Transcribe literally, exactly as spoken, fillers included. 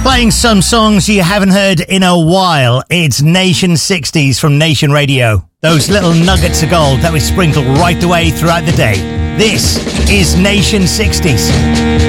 Playing some songs you haven't heard in a while. It's Nation sixties from Nation Radio. Those little nuggets of gold that we sprinkle right the way throughout the day. This is Nation sixties.